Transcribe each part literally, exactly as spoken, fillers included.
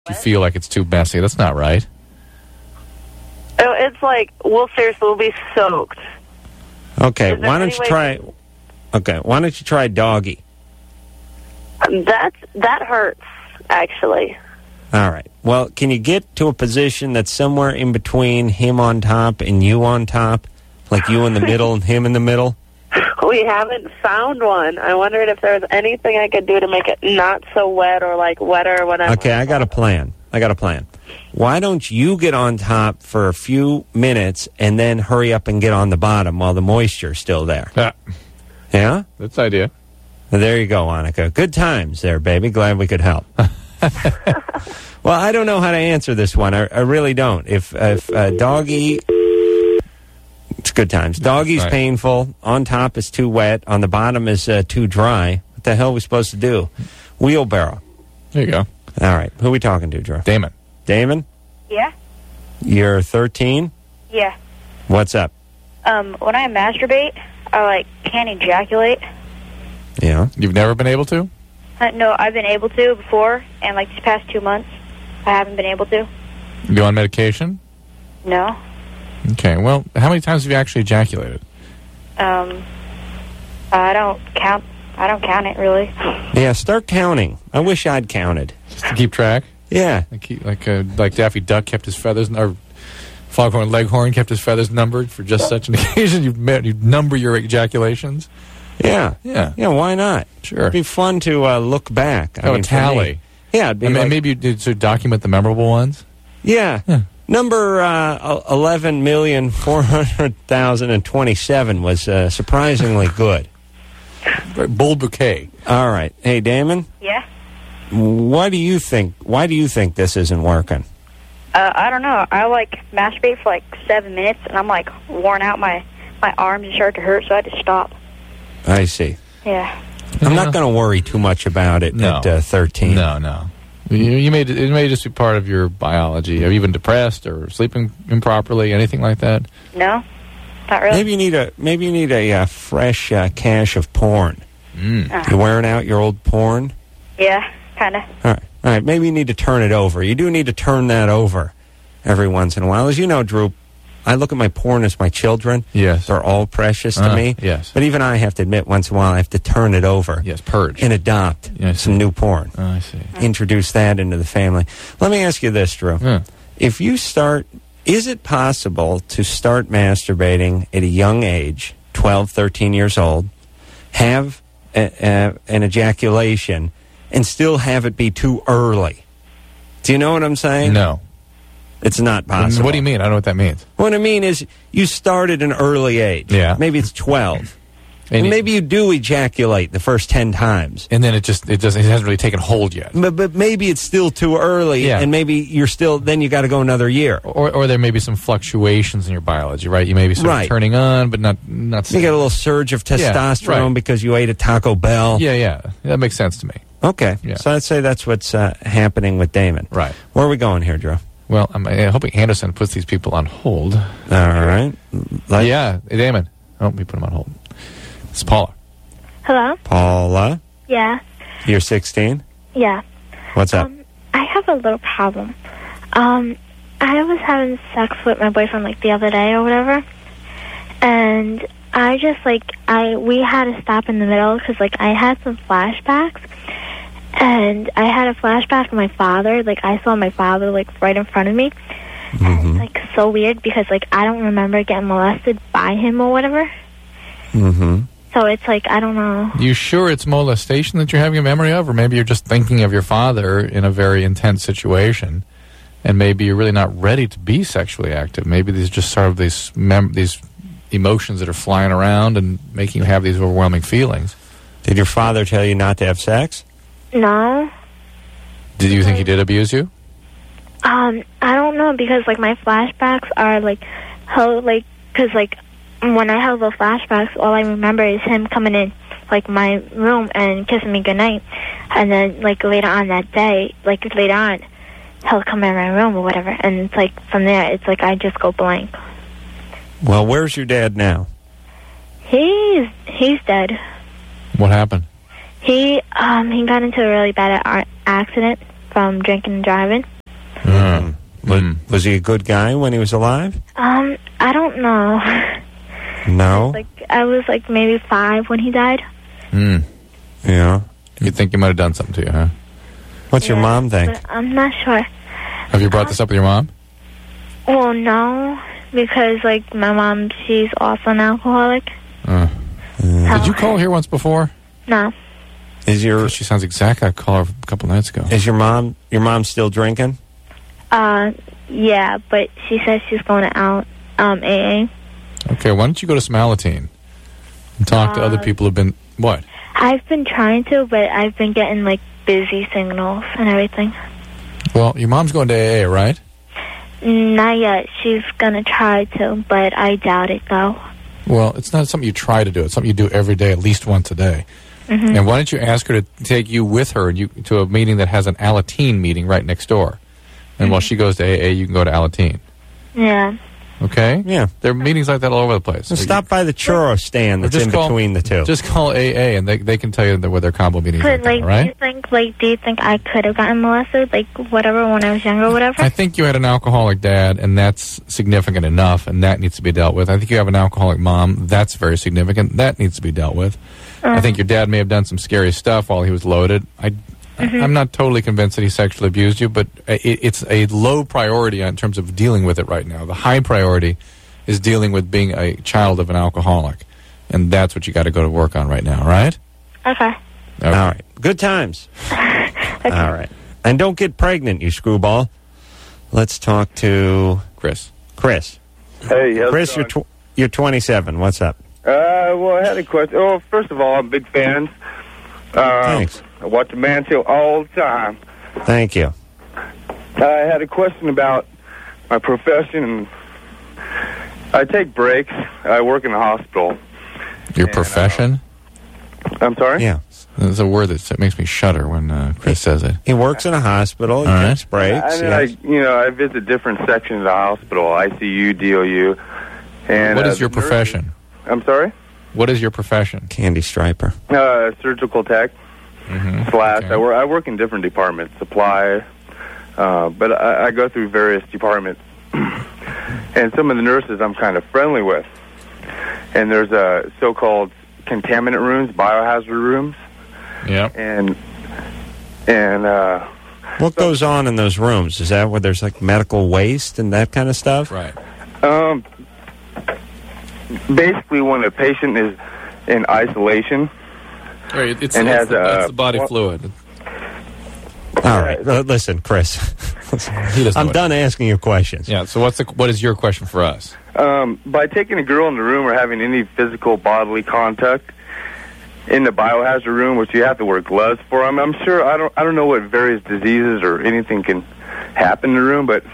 you feel like it's too messy. That's not right. Oh, it's like, well, seriously, we'll be soaked. Okay, Is there why don't any you way- try... Okay, why don't you try doggy? That's, that hurts, actually. All right. Well, can you get to a position that's somewhere in between him on top and you on top? Like you in the middle and him in the middle? We haven't found one. I wondered if there was anything I could do to make it not so wet or, like, wetter or whatever. Okay, I got a plan. I got a plan. Why don't you get on top for a few minutes and then hurry up and get on the bottom while the moisture's still there? Yeah. Yeah? That's the idea. Well, there you go, Annika. Good times there, baby. Glad we could help. Well, I don't know how to answer this one. I, I really don't. If if uh, doggy, it's good times. Doggy's Right. painful. On top is too wet. On the bottom is uh, too dry. What the hell are we supposed to do? Wheelbarrow. There you go. All right. Who are we talking to, Drew? Damon. Damon? Yeah? You're thirteen? Yeah. What's up? Um, when I masturbate, I, like, can't ejaculate. Yeah. You've never been able to? Uh, no, I've been able to before, and, like, these past two months, I haven't been able to. You on medication? No. Okay. Well, how many times have you actually ejaculated? Um, I don't count. I don't count it, really. Yeah, start counting. I wish I'd counted. Just to keep track? Yeah. Like he, like uh, like Daffy Duck kept his feathers, or Foghorn Leghorn kept his feathers numbered for just such an occasion. You you number your ejaculations. Yeah. Yeah. Yeah, why not? Sure. It'd be fun to uh, look back. I Oh, a mean, for tally. me. Yeah, it'd be I mean, like, maybe you did to document the memorable ones. yeah. Yeah. Number uh, eleven million four hundred thousand twenty-seven was uh, surprisingly good. Bold bouquet. All right. Hey, Damon, Yeah? why do you think why do you think this isn't working? Uh, I don't know. I, like, masturbate for, like, seven minutes, and I'm, like, worn out. My, my arms start to hurt, so I had to stop. I see. Yeah. I'm not going to worry too much about it No. at uh, thirteen. No, no. You, you may it may just be part of your biology. Are you even depressed or sleeping improperly? Anything like that? No? Not really? Maybe you need a maybe you need a uh, fresh uh, cache of porn. Mm. You wearing out your old porn? Yeah, kind of. All right. All right. Maybe you need to turn it over. You do need to turn that over every once in a while. As you know, Drew, I look at my porn as my children. Yes. They're all precious to Uh, me. yes. But even I have to admit, once in a while, I have to turn it over. Yes, purge. And adopt Yeah, I some see. new porn. Oh, I see. Introduce that into the family. Let me ask you this, Drew. Yeah. If you start, is it possible to start masturbating at a young age, twelve, thirteen years old, have a, a, an ejaculation, and still have it be too early? Do you know what I'm saying? No. It's not possible. What do you mean? I don't know what that means. What I mean is you start at an early age. Yeah. Maybe it's twelve. And And you- maybe you do ejaculate the first ten times. And then it just it doesn't it hasn't really taken hold yet. But, but maybe it's still too early, Yeah. and maybe you're still, then you got to go another year. Or or there may be some fluctuations in your biology, right? You may be sort Right. of turning on, but not not. You get a little surge of Yeah, testosterone right. because you ate a Taco Bell. Yeah, yeah, that makes sense to me. Okay. Yeah. So I'd say that's what's uh, happening with Damon. Right. Where are we going here, Drew? Well, I'm uh, hoping Anderson puts these people on hold. All right. Let Yeah, hey, Damon. Oh, we put him on hold. It's Paula. Hello? Paula, Yeah. you're sixteen. Yeah. What's up? Um, I have a little problem. Um, I was having sex with my boyfriend, like, the other day or whatever. And I just, like, I we had to stop in the middle because, like, I had some flashbacks. And I had a flashback of my father. Like, I saw my father, like, right in front of me. Mm-hmm. And it's, like, so weird because, like, I don't remember getting molested by him or whatever. Mm-hmm. So it's, like, I don't know. You sure it's molestation that you're having a memory of, or maybe you're just thinking of your father in a very intense situation, and maybe you're really not ready to be sexually active. Maybe these are just sort of these mem- these emotions that are flying around and making you have these overwhelming feelings. Did your father tell you not to have sex? No. Did you think he did abuse you? Um, I don't know because, like, my flashbacks are, like, how, like, because, like, when I have the flashbacks, all I remember is him coming in, like, my room and kissing me goodnight. And then, like, later on that day, like, later on, he'll come in my room or whatever. And it's, like, from there, it's, like, I just go blank. Well, where's your dad now? He's, he's dead. What happened? He, um, he got into a really bad a- accident. from drinking and driving. Mm. Was, Mm. was he a good guy when he was alive? Um, I don't know. No. Like I was like maybe five when he died. Mm. Yeah. You think he might have done something to you, huh? What's your Yeah, mom think? but I'm not sure. Have you brought this up with your mom? Well, no, because like my mom, she's also an alcoholic. Uh, Mm. did you call here once before? No. Is your She sounds exactly like I called her a couple nights ago. is your mom your mom still drinking? Uh, yeah, but she says she's going to out um A A. Okay, why don't you go to some Alateen and talk to other Uh, people who've been... What? I've been trying to, but I've been getting like busy signals and everything. Well, your mom's going to A A, right? Not yet. She's gonna try to, but I doubt it though. Well, it's not something you try to do. It's something you do every day, at least once a day. Mm-hmm. And why don't you ask her to take you with her and you to a meeting that has an Alateen meeting right next door? And while she goes to A A, you can go to Alateen. Yeah. Okay? Yeah. There are meetings like that all over the place. So stop by the churro stand Or that's just in call- between the two. Just call A A and they they can tell you that where their combo meetings are, But like, all do you right? think like, do you think I could have gotten molested, like whatever, when I was younger, or whatever? I think you had an alcoholic dad, and that's significant enough, and that needs to be dealt with. I think you have an alcoholic mom. That's very significant. That needs to be dealt with. Uh, I think your dad may have done some scary stuff while he was loaded. I, Mm-hmm. I'm not totally convinced that he sexually abused you, but it, it's a low priority in terms of dealing with it right now. The high priority is dealing with being a child of an alcoholic, and that's what you got to go to work on right now, right? Okay. Okay. All right. Good times. Okay. All right. And don't get pregnant, you screwball. Let's talk to Chris. Chris. Hey, how's Chris, it you're going? tw- you're twenty-seven. What's up? Uh, well, I had a question. Oh, first of all, I'm a big fan. Uh, Thanks. I watch the Man Show all the time. Thank you. I had a question about my profession. I take breaks. I work in a hospital. Your And, profession? I'm sorry? Yeah. There's a word that makes me shudder when uh, Chris says it. He works in a hospital. He All right. takes breaks. And yes. I, you know, I visit different sections of the hospital, I C U, D O U. And, What uh, is your the nurses- profession? I'm sorry? What is your profession? Candy striper. Uh, surgical tech. Mm-hmm. Slash, Okay. I, work, I work in different departments, supply, uh, but I, I go through various departments. And some of the nurses I'm kind of friendly with. And there's uh, so-called contaminant rooms, biohazard rooms, Yep. and and uh, What goes on in those rooms? Is that where there's like medical waste and that kind of stuff? Right. um, basically when a patient is in isolation. Right. It's, And it's has the, a- it's the body what- fluid. All right. Uh, listen, Chris. He doesn't I'm know done asking you questions. Yeah. So what's the what is your question for us? Um, by taking a girl in the room or having any physical bodily contact in the biohazard room, which you have to wear gloves for, I'm, I'm sure I don't I don't know what various diseases or anything can happen in the room, but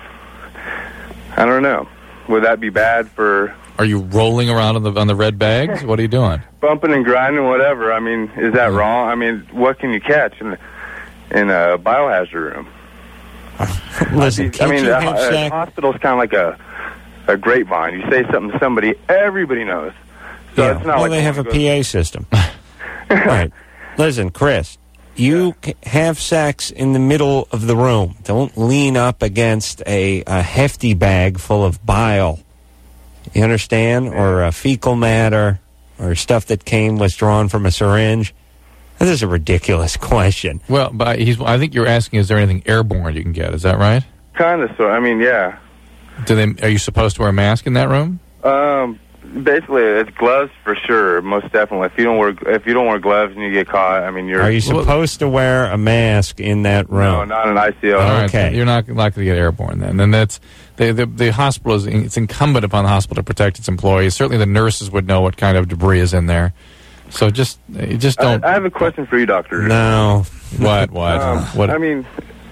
I don't know. Would that be bad for Are you rolling around on the on the red bags? What are you doing? bumping and grinding, whatever? I mean, is that wrong? I mean, what can you catch in in a biohazard room? Listen, I can't mean, you the, have uh, sex? hospital's kind of like a a grapevine. You say something to somebody, everybody knows. So Yeah. it's not Well, like they have a one goes- P A system. Right. Listen, Chris, you c- have sex in the middle of the room. Don't lean up against a, a hefty bag full of bile. You understand? Or uh, fecal matter, or stuff that came was drawn from a syringe. This is a ridiculous question. Well, but he's. I think you're asking, is there anything airborne you can get? Is that right? Kind of, so I mean, yeah. Do they? Are you supposed to wear a mask in that room? Um, basically, it's gloves for sure, most definitely. If you don't wear if you don't wear gloves and you get caught, I mean, you're Are you supposed to wear a mask in that room? no, not an I C U. All right, Okay. you're not likely to get airborne then. And that's the the, the hospital is. It's incumbent upon the hospital to protect its employees. Certainly, the nurses would know what kind of debris is in there. So just you just I, don't. I have a question for you, Doctor. No. What what Um, what? I mean,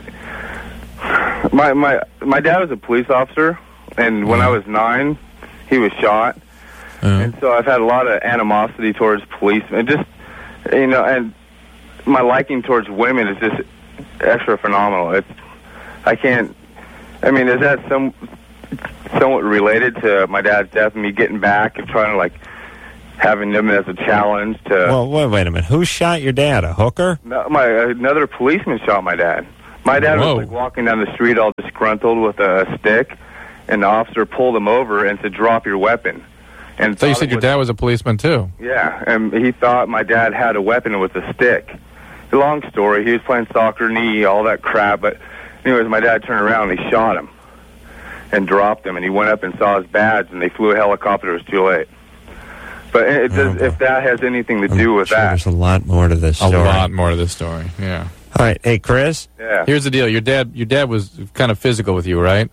my my my dad was a police officer, and when I was nine, he was shot. uh, And so I've had a lot of animosity towards policemen. Just, you know, and my liking towards women is just extra phenomenal. It's, I can't, I mean, is that some somewhat related to my dad's death and me getting back and trying to, like, having them as a challenge to... Well, wait, wait a minute. Who shot your dad? A hooker? No, my another policeman shot my dad. My dad Whoa. was like walking down the street all disgruntled with a stick, and the officer pulled him over and said, "Drop your weapon." And So you thought said it your was- dad was a policeman too. Yeah, and he thought my dad had a weapon and with a stick. Long story. He was playing soccer, knee, all that crap. But anyways, my dad turned around and he shot him and dropped him. And he went up and saw his badge, and they flew a helicopter. It was too late. But it does, if that has anything to do with Sure, that, there's a lot more to this A story. lot more to this story. Yeah. All right, hey Chris. yeah. Here's the deal. Your dad, your dad was kind of physical with you, right?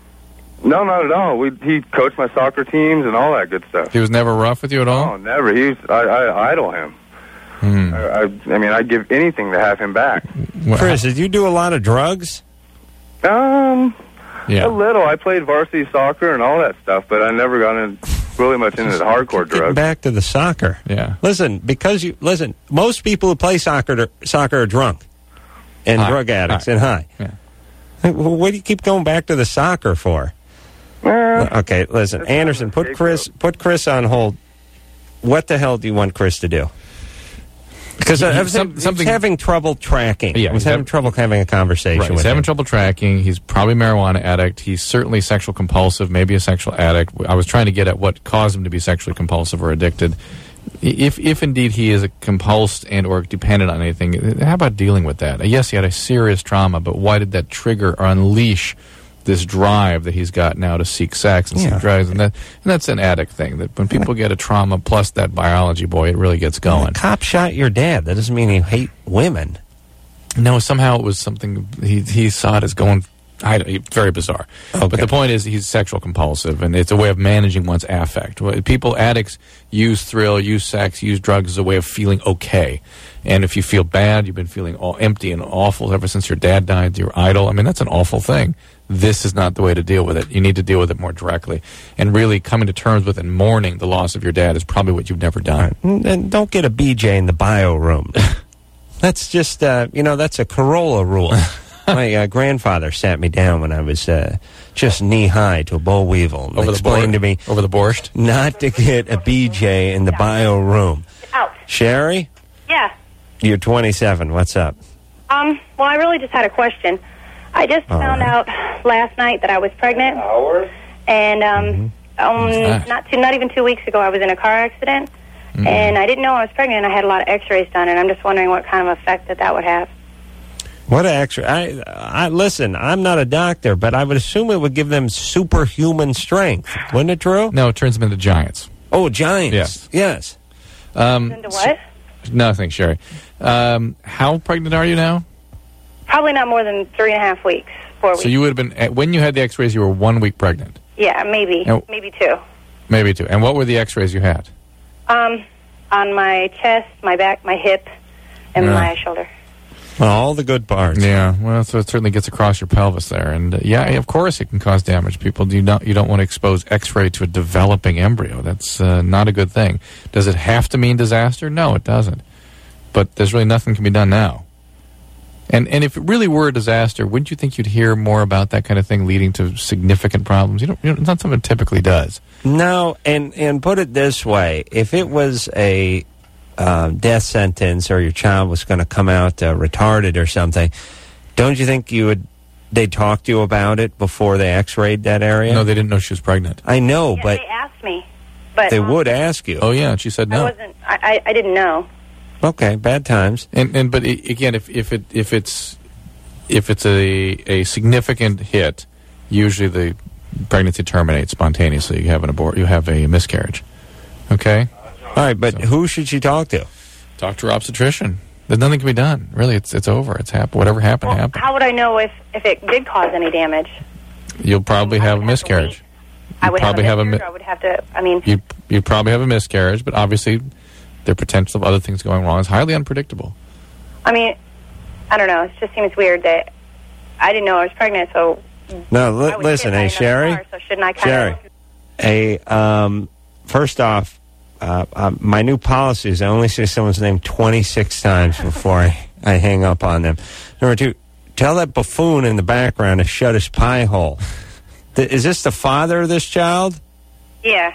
No, not at all. We, he coached my soccer teams and all that good stuff. He was never rough with you at all. Oh, never. He was, I, I idol him. Hmm. I, I, I mean, I'd give anything to have him back. Well, Chris, did you do a lot of drugs? Um, yeah. a little. I played varsity soccer and all that stuff, but I never got in really much into the hardcore Getting drugs. back to the soccer. Yeah. Listen, because you listen, most people who play soccer soccer are drunk and High. drug addicts High. and high. Yeah. Hey, well, what do you keep going back to the soccer for? Eh, Okay, listen, That's Anderson, not a put Chris, put Chris on hold. What the hell do you want Chris to do? Because He- I, he- I was, some- I was something- having trouble tracking. Yeah, I was he's having hav- trouble having a conversation Right. He's with having him. trouble tracking. He's probably a marijuana addict. He's certainly sexual compulsive, maybe a sexual addict. I was trying to get at what caused him to be sexually compulsive or addicted. If, if indeed he is a compulsed and or dependent on anything, how about dealing with that? Yes, he had a serious trauma, but why did that trigger or unleash this drive that he's got now to seek sex and Yeah. seek drugs? And that and that's an addict thing. That when people get a trauma plus that biology, boy, it really gets going. The cop shot your dad. That doesn't mean you hate women. No, somehow it was something he he saw it as going. I don't, very bizarre. Okay. But the point is, he's sexual compulsive, and it's a way of managing one's affect. People, addicts, use thrill, use sex, use drugs as a way of feeling okay. And if you feel bad, you've been feeling all empty and awful ever since your dad died, your idol. I mean, that's an awful thing. This is not the way to deal with it. You need to deal with it more directly, and really coming to terms with and mourning the loss of your dad is probably what you've never done. And don't get a B J in the bio room. That's just, uh, you know, that's a Corolla rule. My uh, grandfather sat me down when I was uh, just knee high to a boll weevil and Over the explained board, to me over the borscht. not to get a B J in the bio room. Out. Sherry, Yeah. you're twenty-seven. What's up? Um, well, I really just had a question. I just All found right. out last night that I was pregnant. And um, um, What's that? not two, not even two weeks ago, I was in a car accident. Mm-hmm. And I didn't know I was pregnant. And I had a lot of x-rays done, and I'm just wondering what kind of effect that that would have. What extra? I, I listen. I'm not a doctor, but I would assume it would give them superhuman strength. Wasn't it true? No, it turns them into giants. Oh, giants. Yes. Yes. Um, Into what? Nothing, Sherry. Um, how pregnant are you now? Probably not more than three and a half weeks, four weeks. So you would have been, at- when you had the x-rays, you were one week pregnant. Yeah, maybe, Oh. maybe two. Maybe two. And what were the x-rays you had? Um, on my chest, my back, my hip, and Yeah. my shoulder. Well, all the good parts. Yeah, well, so it certainly gets across your pelvis there. And uh, yeah, of course it can cause damage. People do not, you don't want to expose x-ray to a developing embryo. That's uh, not a good thing. Does it have to mean disaster? No, it doesn't. But there's really nothing can be done now. And and if it really were a disaster, wouldn't you think you'd hear more about that kind of thing leading to significant problems? You don't, you know, it's not something it typically does. No, and and put it this way: if it was a uh, death sentence, or your child was going to come out uh, retarded or something, don't you think you would? They talk to you about it before they X-rayed that area. No, they didn't know she was pregnant. I know, Yeah, but they asked me, but they um, would ask you. Oh yeah, and she said I no. wasn't. I, I, I didn't know. Okay, bad times. And and but i again, if if it if it's if it's a a significant hit, usually the pregnancy terminates spontaneously. You have an abort. You have a miscarriage. Okay. All right, but So- who should she talk to? Talk to your obstetrician. There's nothing can be done. Really, it's it's over. It's happened. Whatever happened Well, happened. how would I know if, if it did cause any damage? You'll probably I have a would have to miscarriage. I You'd would probably have have a a miscarriage. mi- I would have to. I mean, You you'd probably have a miscarriage, but obviously, the potential of other things going wrong is highly unpredictable. I mean, I don't know. It just seems weird that I didn't know I was pregnant. So No, I li- was listen, hit by hey another Sherry, car, so shouldn't I kind Sherry, of? a um, first off, uh, uh, my new policy is I only say someone's name twenty-six times before I, I hang up on them. Number two, tell that buffoon in the background to shut his pie hole. Th- is this the father of this child? Yeah.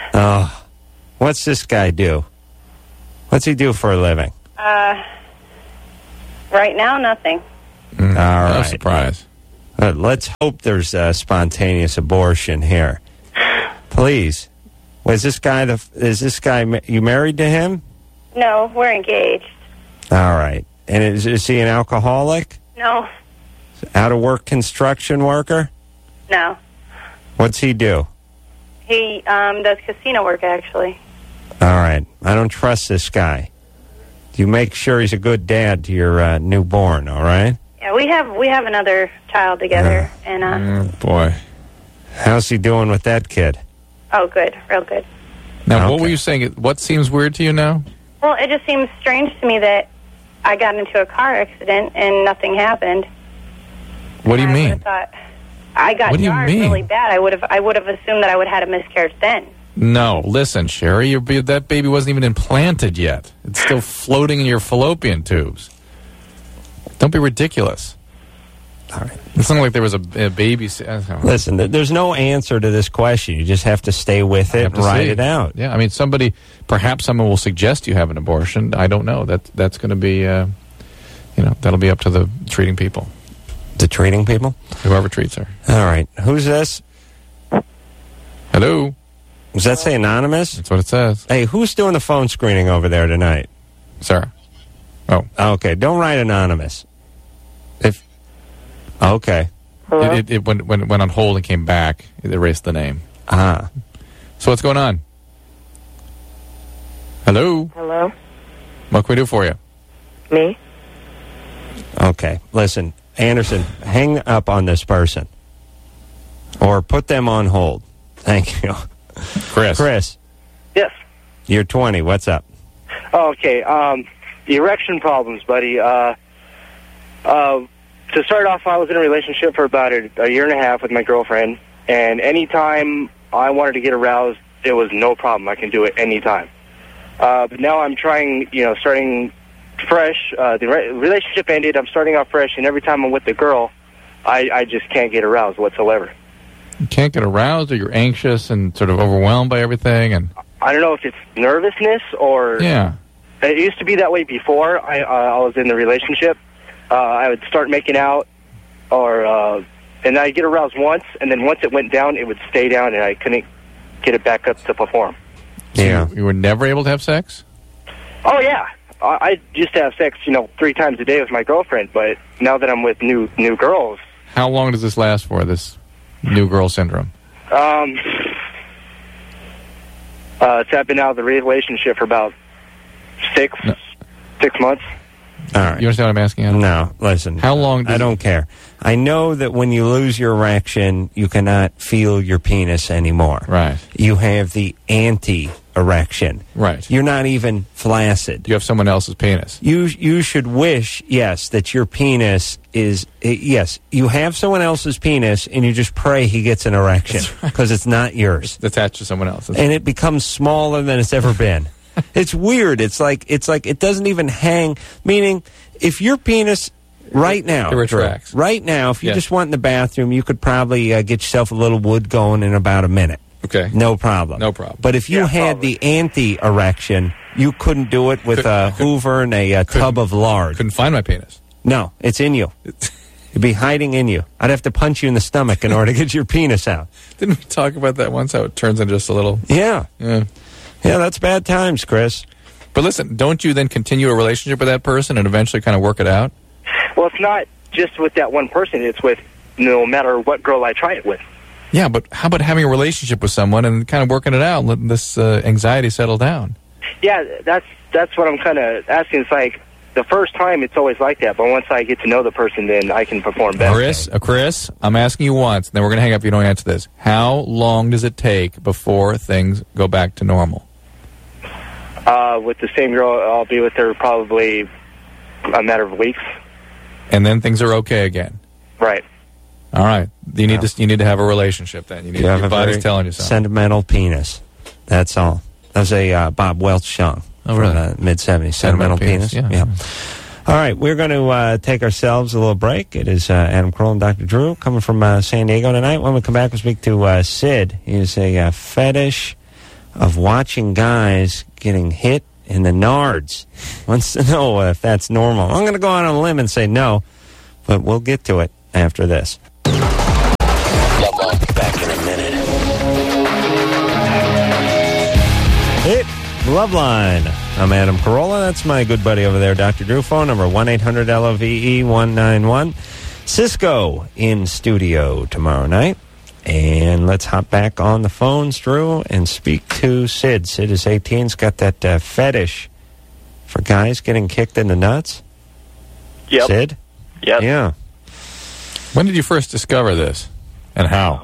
Oh, what's this guy do? What's he do for a living? Uh, right now, nothing. Mm, All no right. surprise. Uh, let's hope there's a spontaneous abortion here. Please. Was this guy the? Is this guy? ma- You married to him? No, we're engaged. All right. And is, is he an alcoholic? No, Out of work construction worker? no. What's he do? He um, does casino work, actually. All right. I don't trust this guy. You make sure he's a good dad to your uh, newborn, all right? Yeah, we have we have another child together, and uh, Mm, boy. How's he doing with that kid? oh, good, real good. Now, what Okay. were you saying? What seems weird to you now? Well, it just seems strange to me that I got into a car accident and nothing happened. What do you I mean? would've thought I got What do you jarred mean? really bad. I would have I would have assumed that I would have had a miscarriage then. No, listen, Sherry, your, ba- that baby wasn't even implanted yet. It's still floating in your fallopian tubes. Don't be ridiculous. All right. It's not like there was a, a baby. s- I don't know. Listen, th- there's no answer to this question. You just have to stay with I it have and to write see. it out. Yeah, I mean, somebody, perhaps someone will suggest you have an abortion. I don't know. That that's going to be, uh, you know, that'll be up to the treating people, The treating people? whoever treats her. All right. Who's this? Hello, Does that say anonymous? that's what it says, Hey, who's doing the phone screening over there tonight? Sarah. Oh, Okay, don't write anonymous. If Okay. Hello? it, it, it went, went went on hold and came back. It erased the name. Ah. So what's going on? Hello, Hello? what can we do for you? Me? Okay. Listen, Anderson, hang up on this person. Or put them on hold. Thank you. Chris. Chris, Yes. you're twenty. What's up? Oh, okay. Um, erection problems, buddy. Uh, uh, to start off, I was in a relationship for about a, a year and a half with my girlfriend, and anytime I wanted to get aroused, it was no problem. I can do it anytime. Uh, but now I'm trying, you know, starting fresh. Uh, the re- relationship ended. I'm starting off fresh, and every time I'm with the girl, I, I just can't get aroused whatsoever. You can't get aroused, or you're anxious and sort of overwhelmed by everything, and I don't know if it's nervousness or... yeah. It used to be that way before I, uh, I was in the relationship. Uh, I would start making out, or uh, and I'd get aroused once, and then once it went down, it would stay down, and I couldn't get it back up to perform. So Yeah. you, you were never able to have sex? Oh, yeah. I, I used to have sex, you know, three times a day with my girlfriend, but now that I'm with new new girls, How long does this last for, this new girl syndrome? um, uh, so I've been out of the relationship for about six, No. six months. All right. You understand what I'm asking? Adam? No, listen. How long does I don't care. I know that when you lose your erection, you cannot feel your penis anymore. Right, You have the anti-erection. right. You're not even flaccid. You have someone else's penis. You you should wish, yes, that your penis is, eh, yes, you have someone else's penis and you just pray he gets an erection because it's not yours. It's attached to someone else. And it becomes smaller than it's ever been. It's weird. It's like it's like it doesn't even hang. Meaning, if your penis right now, It retracts. Drew, right now, if you Yes. just went in the bathroom, you could probably uh, get yourself a little wood going in about a minute. Okay. No problem. No problem. But if you Yeah, had probably. the anti-erection, you couldn't do it with Could- a could- Hoover and a, uh tub of lard. Couldn't find my penis. No, it's in you. It'd be hiding in you. I'd have to punch you in the stomach in order to get your penis out. Didn't we talk about that once, how it turns into just a little... Yeah. Yeah. Yeah, that's bad times, Chris. But listen, don't you then continue a relationship with that person and eventually kind of work it out? Well, it's not just with that one person. It's with no matter what girl I try it with. Yeah, but how about having a relationship with someone and kind of working it out and letting this uh, anxiety settle down? Yeah, that's that's what I'm kind of asking. It's like the first time it's always like that, but once I get to know the person, then I can perform better. Chris, uh, Chris, I'm asking you once, and then we're going to hang up if you don't answer this. How long does it take before things go back to normal? Uh, with the same girl, I'll be with her probably a matter of weeks. And then things are okay again? Right. All right. You need Yeah. to you need to have a relationship then. You need You have your a body's very telling you something. Sentimental penis. That's all. That was a uh, Bob Welch song Oh, from really? the mid seventies. Sentimental, Sentimental penis. penis, yeah. All right, we're going to uh, take ourselves a little break. It is uh, Adam Kroll and Doctor Drew coming from uh, San Diego tonight. When we come back, we'll speak to uh, Sid. He has a uh, fetish of watching guys getting hit in the nards. Wants to know if that's normal. I'm going to go out on a limb and say no, But we'll get to it after this. Back in a minute. Hit Loveline. I'm Adam Carolla. That's my good buddy over there, Doctor Drew. Phone number one eight hundred L O V E one nine one. Cisco in studio tomorrow night. And let's hop back on the phones, Drew, and speak to Sid. Sid is eighteen. He's got that uh, fetish for guys getting kicked in the nuts. Yep. Sid? Yep. Yeah. When did you first discover this, and how?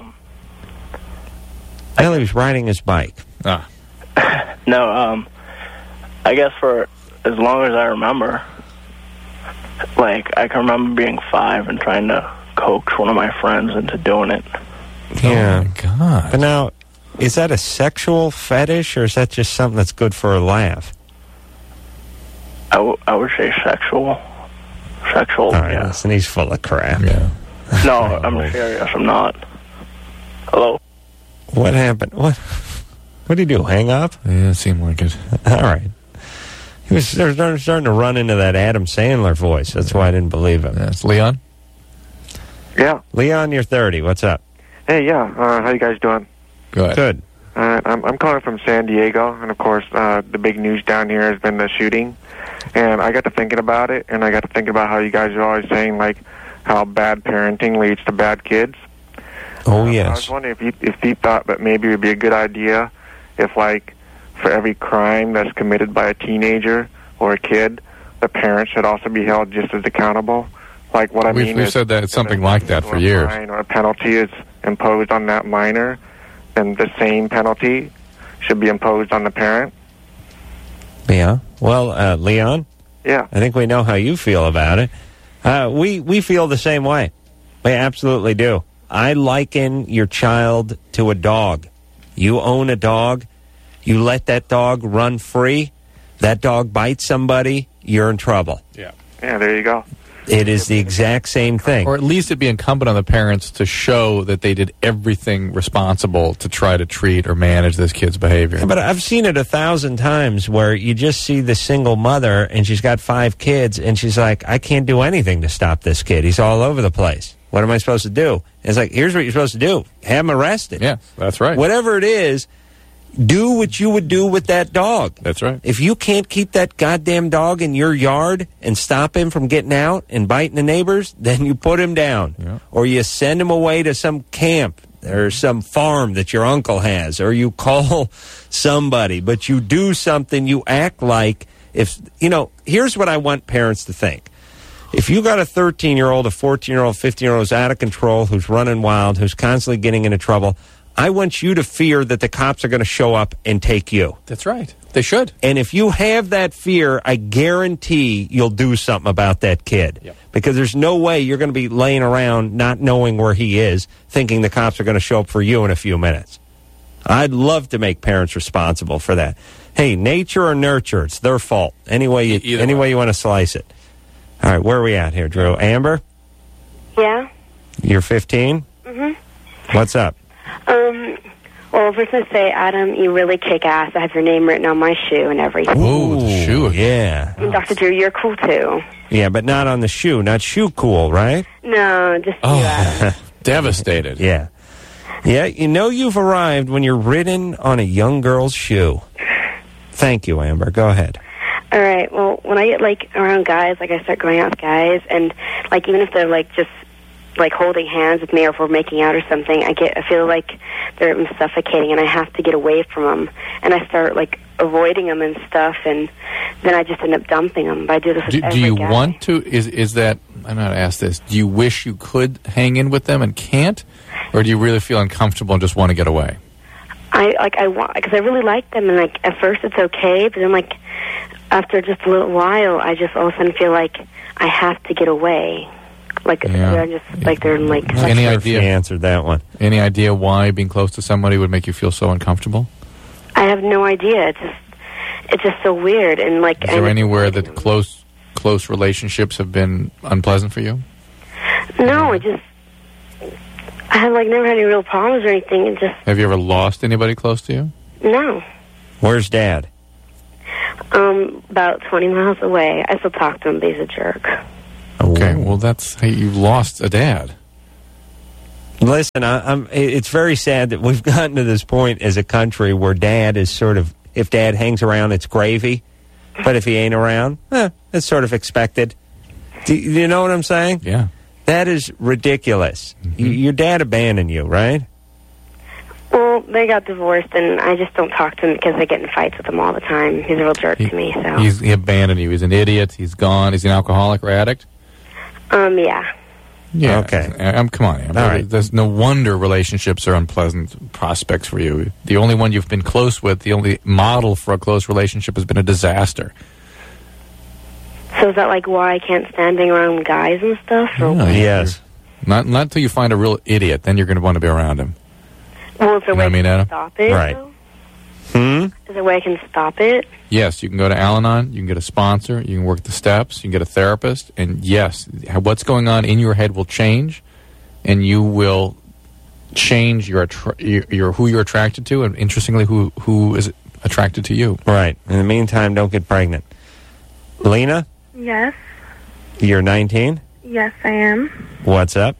Well, he was riding his bike. Ah. No, um, I guess for as long as I remember, like, I can remember being five and trying to coax one of my friends into doing it. Yeah. Oh, my God. But now, is that a sexual fetish, or is that just something that's good for a laugh? I, w- I would say sexual. Sexual, All right, yeah. listen, he's full of crap. Yeah. No, I'm serious. I'm not. Hello? What happened? What What did he do, hang up? Yeah, it seemed like it. All right. He was starting, starting to run into that Adam Sandler voice. That's why I didn't believe him. That's Leon? Yeah. Leon, you're thirty. What's up? Hey, yeah. Uh, how you guys doing? Good. Good. Uh, I'm, I'm calling from San Diego, and of course, uh, the big news down here has been the shooting. And I got to thinking about it, and I got to thinking about how you guys are always saying, like, how bad parenting leads to bad kids. Oh, uh, yes. I was wondering if you, if you thought that maybe it would be a good idea if, like, for every crime that's committed by a teenager or a kid, the parents should also be held just as accountable. Like, what I We've, mean we've is, said that it's something if like that for a years. fine or a penalty is imposed on that minor, then the same penalty should be imposed on the parent. Yeah. Well, uh, Leon, Yeah. I think we know how you feel about it. Uh, we, we feel the same way. We absolutely do. I liken your child to a dog. You own a dog. You let that dog run free. That dog bites somebody, you're in trouble. Yeah. Yeah, there you go. It is the exact same thing. Or at least it'd be incumbent on the parents to show that they did everything responsible to try to treat or manage this kid's behavior. But I've seen it a thousand times where you just see the single mother and she's got five kids and she's like, I can't do anything to stop this kid. He's all over the place. What am I supposed to do? And it's like, here's what you're supposed to do. Have him arrested. Yeah, that's right. Whatever it is, do what you would do with that dog. That's right. If you can't keep that goddamn dog in your yard and stop him from getting out and biting the neighbors, then you put him down. Yeah. Or you send him away to some camp or some farm that your uncle has, or you call somebody. But you do something, you act like if, you know, here's what I want parents to think. If you got a thirteen-year-old, a fourteen-year-old, fifteen-year-old who's out of control, who's running wild, who's constantly getting into trouble, I want you to fear that the cops are going to show up and take you. That's right. They should. And if you have that fear, I guarantee you'll do something about that kid. Yep. Because there's no way you're going to be laying around not knowing where he is, thinking the cops are going to show up for you in a few minutes. I'd love to make parents responsible for that. Hey, nature or nurture, it's their fault. Any way you, Either any way. way you want to slice it. All right, where are we at here, Drew? Amber, Yeah. you're fifteen? Mm-hmm. What's up? Um, well, first I say, Adam, you really kick ass. I have your name written on my shoe and everything. Ooh, the shoe. Yeah. And Doctor Drew, you're cool too. Yeah, but not on the shoe. Not shoe cool, right? No, just you, Adam. Oh, devastated. Yeah. Yeah, you know you've arrived when you're ridden on a young girl's shoe. Thank you, Amber. Go ahead. All right. Well, when I get like around guys, like I start going out with guys, and like even if they're like just like holding hands with me, or if we're making out or something, I get I feel like they're I'm suffocating, and I have to get away from them, and I start like avoiding them and stuff, and then I just end up dumping them. But I do this with Do, every do you guy. want to? Is is that? I'm not to ask this. Do you wish you could hang in with them and can't, or do you really feel uncomfortable and just want to get away? I like I want because I really like them, and like at first it's okay, but then like after just a little while, I just all of a sudden feel like I have to get away. Like Yeah. they're just like they're like. Any Sure if idea? you answered that one. Any idea why being close to somebody would make you feel so uncomfortable? I have no idea. It's just it's just so weird, and like. Is I there end up anywhere avoiding that them. close close relationships have been unpleasant for you? No, I just I have like never had any real problems or anything. It just Have you ever lost anybody close to you? no. Where's Dad? Um, about twenty miles away. I still talk to him, but he's a jerk. Okay, well, that's how you've lost a dad. Listen, I, I'm, it's very sad that we've gotten to this point as a country where dad is sort of, if dad hangs around, it's gravy. But if he ain't around, eh, it's sort of expected. Do you know what I'm saying? Yeah. That is ridiculous. Mm-hmm. Y- your dad abandoned you, right? Well, they got divorced, and I just don't talk to him because I get in fights with him all the time. He's a real jerk He, to me. So, he's, he abandoned you. He's an idiot. He's gone. He's an alcoholic or addict. um, yeah. Yeah. Okay. Um, come on. All right. There's no wonder relationships are unpleasant prospects for you. The only one you've been close with, the only model for a close relationship has been a disaster. So is that like why I can't stand being around guys and stuff? Or Yeah, Yes. Not not until you find a real idiot, then you're going to want to be around him. Well, is there You know a way what I mean, I Adam? can stop it? Right. though? Hmm? Is there a way I can stop it? Yes, you can go to Al-Anon, you can get a sponsor, you can work the steps, you can get a therapist, and yes, what's going on in your head will change, and you will change your, attra- your, your who you're attracted to, and interestingly, who who is attracted to you. Right. In the meantime, don't get pregnant. Lena, Yes, you're nineteen. yes, I am. What's up?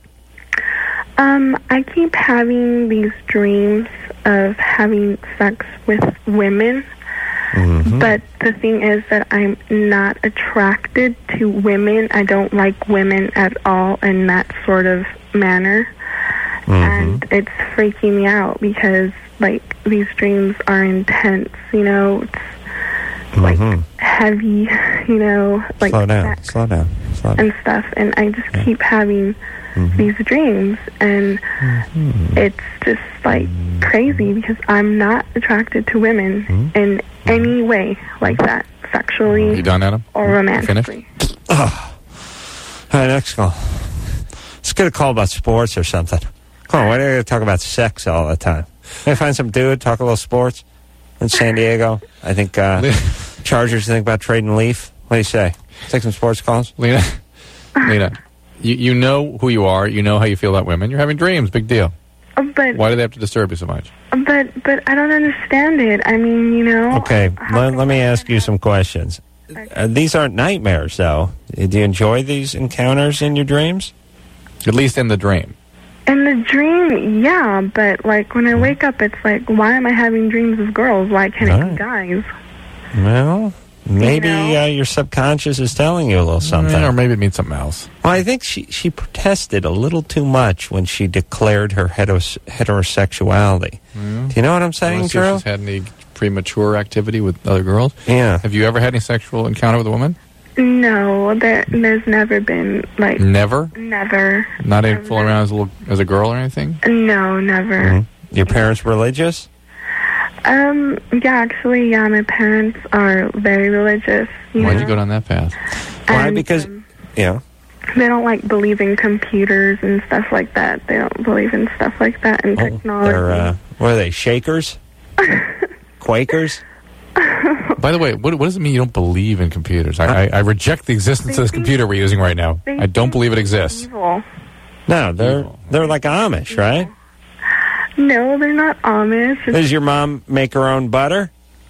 Um, I keep having these dreams of having sex with women, Mm-hmm. but the thing is that I'm not attracted to women. I don't like women at all in that sort of manner, Mm-hmm. and it's freaking me out because, like, these dreams are intense, you know, it's like Mhm. heavy, you know, like Slow down. sex Slow down. Slow down. and stuff, and I just keep having Mm-hmm. these dreams, and it's just like crazy because I'm not attracted to women Mm-hmm. in any way like that, sexually You done, Adam? or You romantically. Oh. All right, next call. Let's get a call about sports or something. Come on, why do you talk about sex all the time? Can I find some dude, talk a little sports in San Diego? I think uh, Chargers think about trading Leaf. What do you say? Take some sports calls? Lena, Lena, you, you know who you are, you know how you feel about women, you're having dreams, big deal. But Why do they have to disturb you so much? but but I don't understand it. I mean, you know. Okay, how let, can let me I- ask you some questions. Uh, these aren't nightmares, though. Do you enjoy these encounters in your dreams? At least in the dream. In the dream, yeah, but like when I wake up, it's like, why am I having dreams of girls? Why can't it be guys? Well, maybe You know? uh, your subconscious is telling you a little something. Or maybe it means something else. Well, I think she, she protested a little too much when she declared her heteros- heterosexuality. Mm. Do you know what I'm I saying, wanna see if Drew? she's had any premature activity with other girls. Yeah. Have you ever had any sexual encounter with a woman? No, there there's never been like Never? never. Not even fooling around as a little, as a girl or anything? No, never. Mhm. Your parents religious? Um, yeah, actually, yeah, my parents are very religious. You Why'd know, you go down that path? Why? and, Because, um, yeah. they don't like believe in computers and stuff like that. They don't believe in stuff like that and technology. They're, uh, what are they, Shakers? Quakers? By the way, what, what does it mean you don't believe in computers? I, I, I reject the existence of this computer we're using right now. they I don't believe it exists. Evil. No, they're they're like Amish, right? No, they're not Amish. It's- Does your mom make her own butter?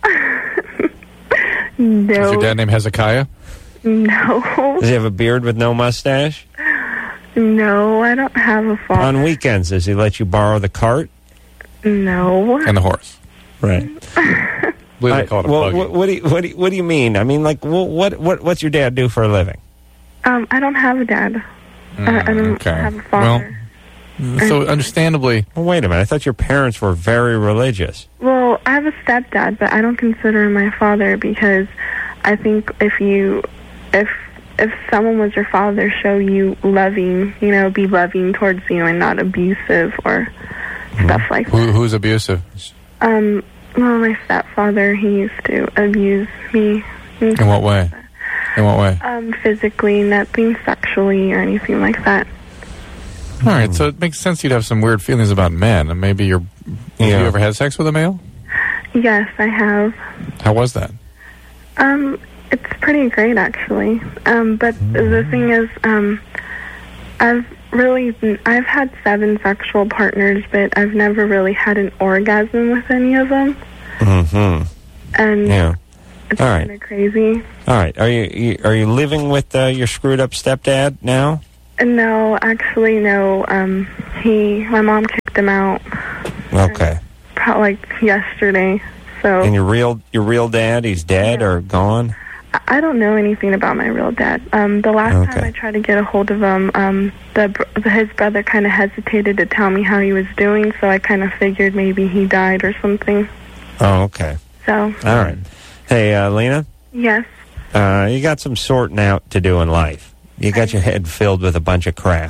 no, Is your dad named Hezekiah? no, Does he have a beard with no mustache? no. I don't have a father. On weekends, does he let you borrow the cart? No. And the horse. Right. I believe they call it a well, buggy. what, what, do you, what, do you, what do you mean? I mean, like, what, what, what what's your dad do for a living? Um, I don't have a dad. Mm, I, I don't okay. have a father. So, understandably... Well, wait a minute. I thought your parents were very religious. Well, I have a stepdad, but I don't consider him my father because I think if you, if if someone was your father, show you loving, you know, be loving towards you and not abusive or stuff like Who, that. who's abusive? Um, well, my stepfather, he used to abuse me. and In what way? In what way? Um, physically, nothing sexually or anything like that. All right, so it makes sense you'd have some weird feelings about men, and maybe you're... Have Yeah. you ever had sex with a male? Yes, I have. How was that? Um, it's pretty great actually. Um, but the thing is, um, I've really, I've had seven sexual partners, but I've never really had an orgasm with any of them. Mm-hmm. And Yeah. It's All right. kind of crazy. All right. Are you, you are you living with uh, your screwed up stepdad now? No, actually, no. Um, he, my mom kicked him out. Okay. Probably like yesterday. So. And your real your real dad, he's dead or gone? I don't know anything about my real dad. Um, the last Okay. time I tried to get a hold of him, um, the br- his brother kind of hesitated to tell me how he was doing, so I kind of figured maybe he died or something. Oh, okay. So. All right. Hey, uh, Lena, Yes. uh, you got some sorting out to do in life. You got your head filled with a bunch of crap.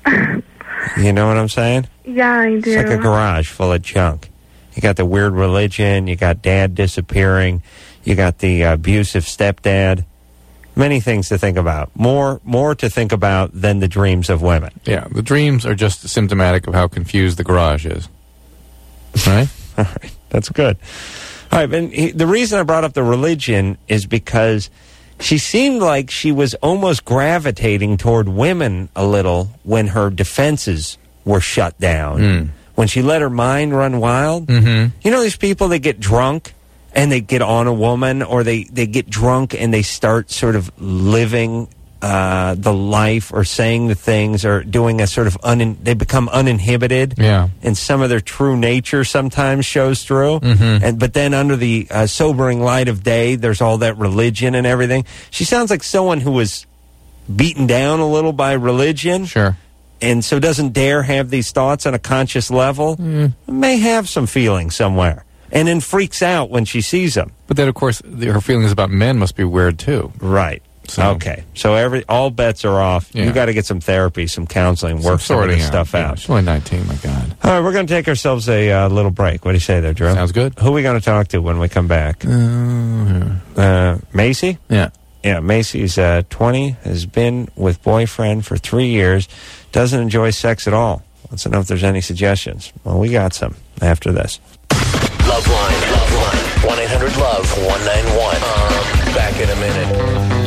You know what I'm saying? Yeah, I do. It's like a garage full of junk. You got the weird religion. You got dad disappearing. You got the uh, abusive stepdad. Many things to think about. More, more to think about than the dreams of women. Yeah, the dreams are just symptomatic of how confused the garage is. Right? All right. That's good. All right. And he, the reason I brought up the religion is because she seemed like she was almost gravitating toward women a little when her defenses were shut down. Mm. When she let her mind run wild. Mm-hmm. You know these people that get drunk and they get on a woman, or they, they get drunk and they start sort of living uh, the life or saying the things or doing a sort of, un- they become uninhibited. Yeah. And some of their true nature sometimes shows through. Mm-hmm. And But then under the uh, sobering light of day, there's all that religion and everything. She sounds like someone who was beaten down a little by religion. Sure. And so doesn't dare have these thoughts on a conscious level. Mm. May have some feelings somewhere. And then freaks out when she sees them. But then, of course, the, her feelings about men must be weird, too. Right. So- Okay. So every all bets are off. Yeah. You got to get some therapy, some counseling, work some of sorting this stuff Yeah, out. she's only nineteen, my God. All right, we're going to take ourselves a uh, little break. What do you say there, Drew? Sounds good. Who are we going to talk to when we come back? Uh, Uh, Macy? yeah. Yeah, Macy's uh, twenty, has been with boyfriend for three years, doesn't enjoy sex at all. Wants to know if there's any suggestions. Well, we got some after this. Love line, love line. one eight hundred love one nine one. Um, back in a minute.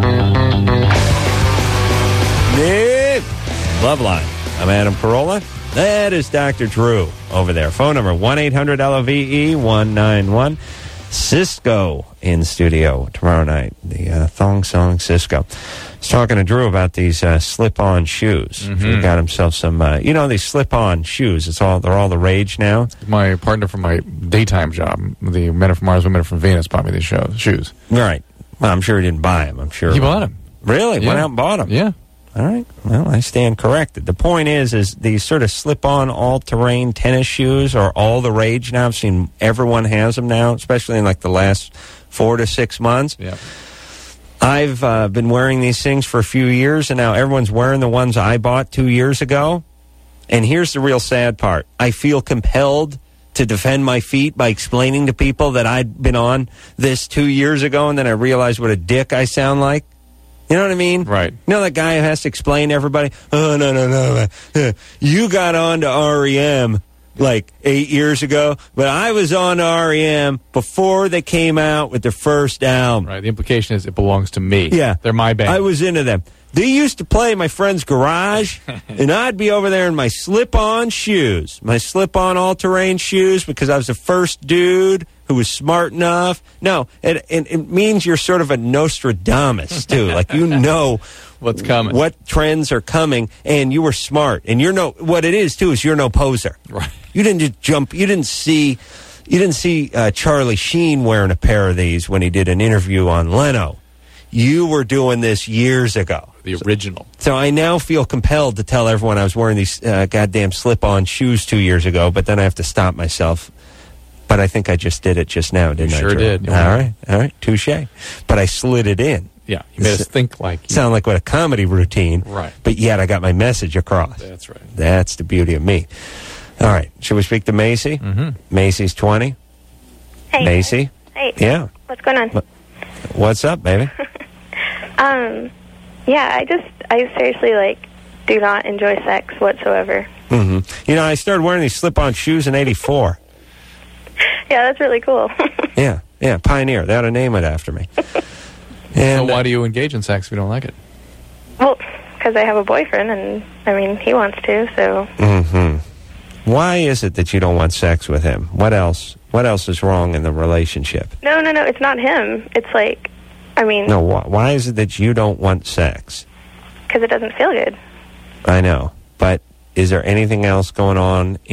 Nick, Loveline. I'm Adam Carolla. That is Doctor Drew over there. Phone number one eight hundred L O V E one nine one. Cisco in studio tomorrow night. The uh, Thong Song Cisco. I was talking to Drew about these uh, slip-on shoes. Mhm. He got himself some, uh, you know, these slip-on shoes. It's all they're all the rage now. My partner from my daytime job, the Men Are From Mars, Women Are From Venus, bought me these shows, shoes. Right. Well, I'm sure he didn't buy them. I'm sure He bought them. Really? Went Yeah. out and bought them. Yeah. All right. Well, I stand corrected. The point is, is these sort of slip-on all-terrain tennis shoes are all the rage now. I've seen everyone has them now, especially in like the last four to six months. Yeah. I've uh, been wearing these things for a few years, and now everyone's wearing the ones I bought two years ago. And here's the real sad part. I feel compelled to defend my feet by explaining to people that I'd been on this two years ago, and then I realized what a dick I sound like. You know what I mean? Right. You know that guy who has to explain to everybody, oh, no, no, no, no. You got on to R E M like eight years ago, but I was on to R E M before they came out with their first album. Right. The implication is it belongs to me. Yeah. They're my band. I was into them. They used to play in my friend's garage, and I'd be over there in my slip-on shoes, my slip-on all-terrain shoes, because I was the first dude who was smart enough. No, it, it, it means you're sort of a Nostradamus, too. Like, you know what's coming, what trends are coming, and you were smart. And you're no, what it is, too, is you're no poser. Right. You didn't just jump, you didn't see, you didn't see uh, Charlie Sheen wearing a pair of these when he did an interview on Leno. You were doing this years ago. The original. So I now feel compelled to tell everyone I was wearing these uh, goddamn slip-on shoes two years ago, but then I have to stop myself. But I think I just did it just now, didn't You I? sure Drew? did. All right, all right, touche. But I slid it in. Yeah, you made us think like you. Sound like what a comedy routine. Right. But yet I got my message across. That's right. That's the beauty of me. All right, should we speak to Macy? Mm-hmm. Macy's twenty. Hey. Macy? Hey. Yeah. What's going on? What's up, baby? Um, yeah, I just, I seriously, like, do not enjoy sex whatsoever. Mm-hmm. You know, I started wearing these slip-on shoes in eighty-four. Yeah, that's really cool. Yeah, yeah, Pioneer. They ought to name it after me. And, so why do you engage in sex if you don't like it? Well, because I have a boyfriend, and, I mean, he wants to, so... Mm-hmm. Why is it that you don't want sex with him? What else What else is wrong in the relationship? No, no, no. It's not him. It's like, I mean, No, wh- why is it that you don't want sex? because it doesn't feel good. I know, but is there anything else going on